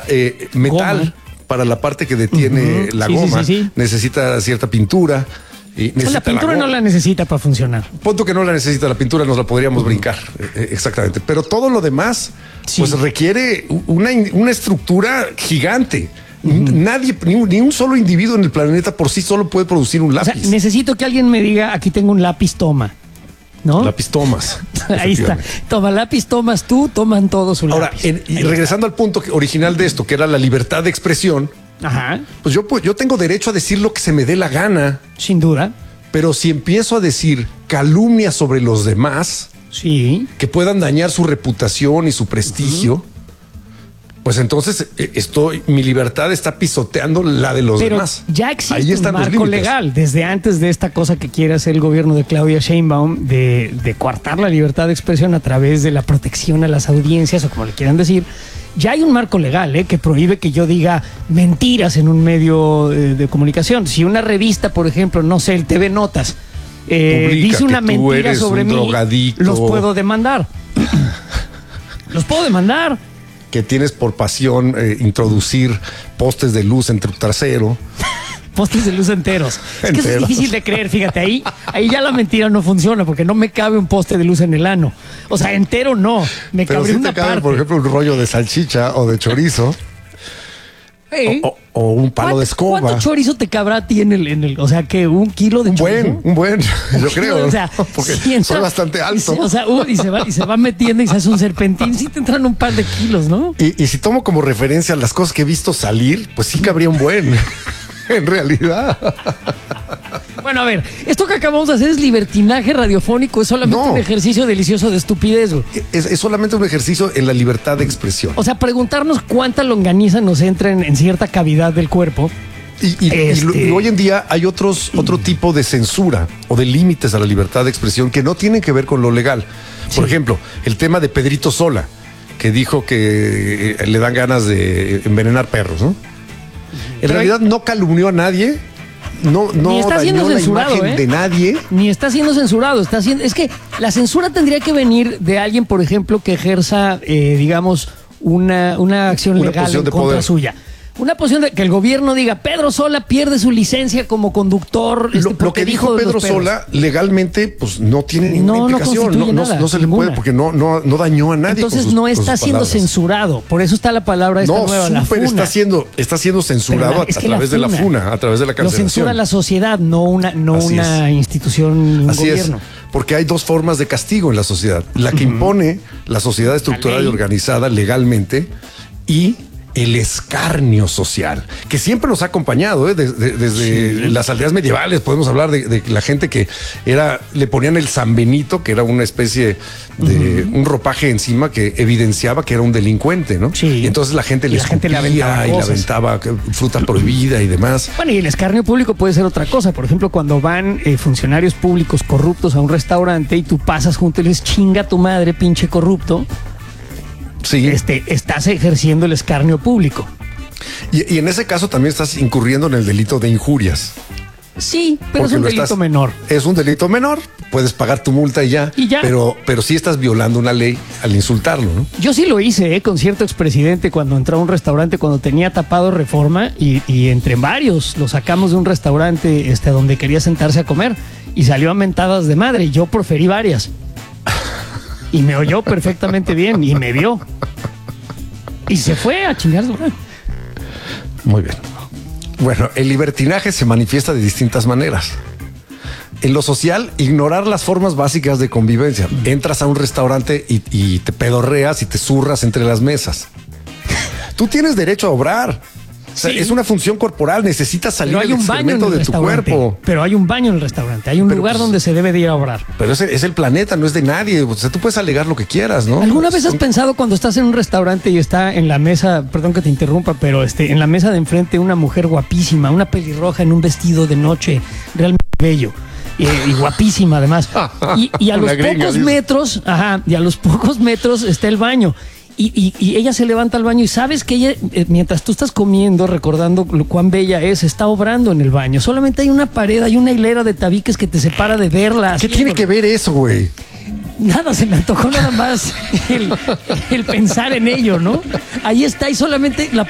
necesita metal Goma. para la parte que detiene la goma. Sí. Necesita cierta pintura. Y Pues la pintura no la necesita para funcionar. Punto que no la necesita, la pintura nos la podríamos brincar. Exactamente. Pero todo lo demás, pues requiere una estructura gigante. Nadie, ni un solo individuo en el planeta por sí solo puede producir un lápiz. O sea, necesito que alguien me diga, aquí tengo un lápiz, toma. ¿No? Lápiz tomas. Ahí está. Toma lápiz, tomas tú, toman todos su Ahora, lápiz. y regresando al punto original de esto, que era la libertad de expresión, Ajá, pues yo tengo derecho a decir lo que se me dé la gana, sin duda. pero si empiezo a decir calumnias sobre los demás Sí. que puedan dañar su reputación y su prestigio, pues entonces mi libertad está pisoteando la de los Pero demás. ya Ahí existe un están los marco límites. legal desde antes de esta cosa que quiere hacer el gobierno de Claudia Sheinbaum de coartar la libertad de expresión a través de la protección a las audiencias o como le quieran decir. Ya hay un marco legal que prohíbe que yo diga mentiras en un medio de comunicación. Si una revista, por ejemplo, no sé, el TV Notas, dice una que tú mentira eres sobre un mí, drogadicto. los puedo demandar. Los puedo demandar. Que tienes por pasión introducir postes de luz en tu trasero. Postes de luz enteros. Es que eso es Enteros. difícil de creer, fíjate, ahí ya la mentira no funciona porque no me cabe un poste de luz en el ano. O sea, entero no, me Pero cabe si una te cabe, parte. por ejemplo, un rollo de salchicha o de chorizo ¿Eh? o un palo de escoba. ¿Cuánto chorizo te cabrá a ti en el o sea, que un kilo de chorizo? Un buen, yo creo, O sea, porque si entra- soy bastante alto. O sea, y se va metiendo y se hace un serpentín, sí te entran un par de kilos, ¿no? Y si tomo como referencia las cosas que he visto salir, pues sí cabría un buen, en realidad. Bueno, a ver, esto que acabamos de hacer es libertinaje radiofónico, es solamente No. un ejercicio delicioso de estupidez, güey. Es solamente un ejercicio en la libertad de expresión. O sea, preguntarnos cuánta longaniza nos entra en cierta cavidad del cuerpo. Y hoy en día hay otro tipo de censura o de límites a la libertad de expresión que no tienen que ver con lo legal. Por ejemplo, el tema de Pedrito Sola, que dijo que le dan ganas de envenenar perros, ¿no? En realidad no calumnió a nadie, no Ni está siendo dañó la censurado, imagen de nadie. Ni está siendo censurado, es que la censura tendría que venir de alguien, por ejemplo, que ejerza, digamos, una acción Una legal posición en de contra poder. suya. Una posición de que el gobierno diga, Pedro Sola pierde su licencia como conductor. Lo porque que dijo de los Pedro perros. Sola legalmente pues no tiene ninguna No implicación, constituye nada, no se le ninguna. puede porque no dañó a nadie. Entonces con sus- no con está sus siendo palabras. censurado. Por eso está la palabra esta No, nueva, la súper funa. está siendo censurado Pero a es que través de la funa, a través de la Lo cancelación. censura la sociedad, no una Así una es. institución, un Así gobierno. es, porque hay dos formas de castigo en la sociedad. La que impone la sociedad estructurada La y ley. organizada legalmente y el escarnio social, que siempre nos ha acompañado desde las aldeas medievales. Podemos hablar de la gente que le ponían el San Benito, que era una especie de un ropaje encima que evidenciaba que era un delincuente, ¿no? Sí. Y entonces la gente Y le la gente le escupía aventaba y le cosas. aventaba fruta prohibida y demás. Bueno, y el escarnio público puede ser otra cosa. Por ejemplo, cuando van funcionarios públicos corruptos a un restaurante y tú pasas junto y le dices, chinga tu madre, pinche corrupto, Sí. estás ejerciendo el escarnio público. Y en ese caso también estás incurriendo en el delito de injurias. Sí, pero es Porque un lo delito estás- menor. Es un delito menor, puedes pagar tu multa y ya. Y ya. Pero sí estás violando una ley al insultarlo, ¿no? Yo sí lo hice con cierto expresidente cuando entró a un restaurante, cuando tenía tapado Reforma y entre varios lo sacamos de un restaurante donde quería sentarse a comer y salió a mentadas de madre y yo proferí varias. Y me oyó perfectamente bien y me vio. Y se fue a chingar su madre. Muy bien. Bueno, el libertinaje se manifiesta de distintas maneras. En lo social, ignorar las formas básicas de convivencia. Entras a un restaurante y te pedorreas y te zurras entre las mesas. Tú tienes derecho a obrar. O sea, Sí. es una función corporal, necesitas salir Pero hay el un baño en excremento el de tu restaurante. cuerpo. Pero hay un baño en el restaurante. Hay un Pero, lugar pues, donde se debe de ir a obrar. Pero es el planeta, no es de nadie. O sea, tú puedes alegar lo que quieras, ¿no? ¿Alguna vez has Son- pensado cuando estás en un restaurante y está en la mesa, perdón que te interrumpa, pero en la mesa de enfrente una mujer guapísima, una pelirroja en un vestido de noche, realmente bello y guapísima además. Y a los Una gringa, pocos dice. metros, y a los pocos metros está el baño. Y ella se levanta al baño y sabes que ella, mientras tú estás comiendo, recordando cuán bella es, está obrando en el baño. Solamente hay una pared, hay una hilera de tabiques que te separa de verla. ¿Qué tiene que ver eso, güey? Nada, se me antojó nada más el pensar en ello, ¿no? Ahí está y solamente la